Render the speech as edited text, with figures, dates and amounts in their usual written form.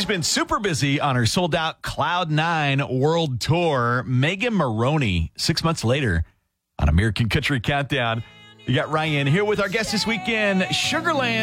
been super busy on her sold-out Cloud 9 World Tour. Megan Moroney, 6 months later on American Country Countdown. We got Ryan here with our guest this weekend, Sugarland.